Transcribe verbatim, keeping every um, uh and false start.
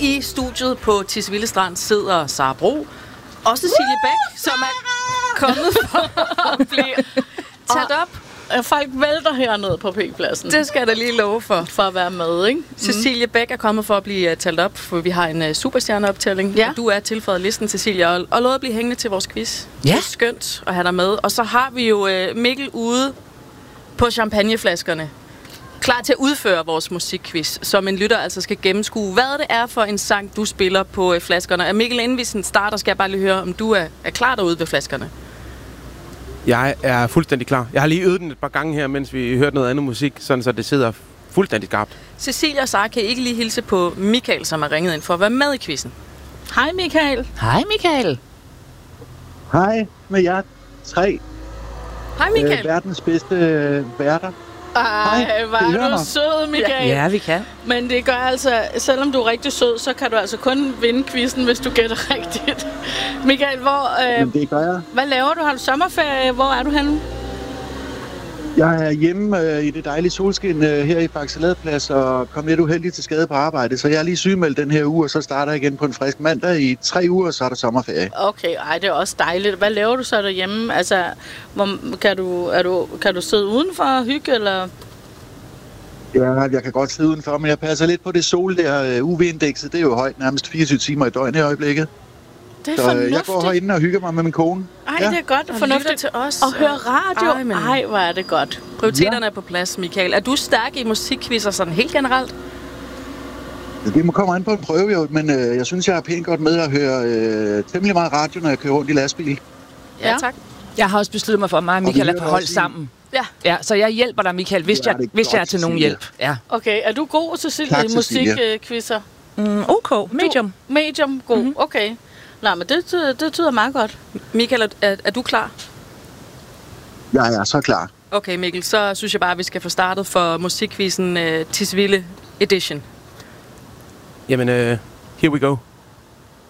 i studiet på Tisvilde Strand sidder Sara Bro og Cecilie Bæk, som er kommet for at blive talt op. Folk vælter hernede på P-pladsen. Det skal jeg da lige love for. For at være med, ikke? Mm. Cecilie Bæk er kommet for at blive uh, talt op, for vi har en uh, superstjerneoptælling. Ja. Du er tilføjet listen, Cecilie, og, og lovet at blive hængende til vores quiz. Ja. Det er skønt at have dig med. Og så har vi jo uh, Mikkel ude på champagneflaskerne, klar til at udføre vores musikquiz, som en lytter altså skal gennemskue, hvad det er for en sang, du spiller på uh, flaskerne. Og Mikkel, inden vi sådan starter, skal jeg bare lige høre, om du er, er klar derude ved flaskerne. Jeg er fuldstændig klar. Jeg har lige øvet den et par gange her, mens vi hørte noget andet musik, sådan så det sidder fuldstændig skarpt. Cecilie og Sara, kan I ikke lige hilse på Michael, som er ringet ind for at være med i quizzen? Hej Michael. Hej Michael. Hej med jer tre. Hej Michael. Øh, verdens bedste øh, værter. Ej, hvor er du sød, Michael. Ja, vi kan. Men det gør altså, selvom du er rigtig sød, så kan du altså kun vinde quizzen, hvis du gætter rigtigt. Michael, hvor, øh, Men det gør jeg. hvad laver du? Har du sommerferie? Hvor er du henne? Jeg er hjemme øh, i det dejlige solskin øh, her i Faxe Ladeplads og kom lidt uheldig til skade på arbejde. Så jeg er lige sygemeldt den her uge, og så starter jeg igen på en frisk mandag. I tre uger, så er der sommerferie. Okay, ej, det er også dejligt. Hvad laver du så derhjemme? Altså, hvor, kan, du, er du, kan du sidde udenfor og hygge, eller? Ja, jeg kan godt sidde udenfor, men jeg passer lidt på det sol der. U V-indekset, det er jo højt, nærmest fireogtyve timer i døgnet i øjeblikket. Det er så fornuftigt. jeg går herinde og hygger mig med min kone. Ej, ja. Det er godt. Og fornuftigt til os. Og høre radio. Ej, men... Ej, hvor er det godt. Prioriteterne ja. er på plads, Michael. Er du stærk i musikquizzer sådan helt generelt? Det må komme an på en prøve, jo, men øh, jeg synes, jeg er pænt godt med at høre øh, temmelig meget radio, når jeg kører rundt i lastbil. Ja, tak. Jeg har også besluttet mig for, at mig og Michael er på hold sammen. Ja. Ja, så jeg hjælper dig, Michael, hvis, ja, jeg, hvis jeg er til nogen hjælp. Ja. Okay, er du god, Cecilie, i musikquizzer? Mm, ok, medium. Du, medium, god, mm-hmm. Okay. Nej, men det, det, det tyder meget godt. Michael, er, er, er du klar? Jeg er så klar. Okay, Mikkel, så synes jeg bare, at vi skal få startet for musikquizzen uh, Tisvilde Edition. Jamen, uh, here we go.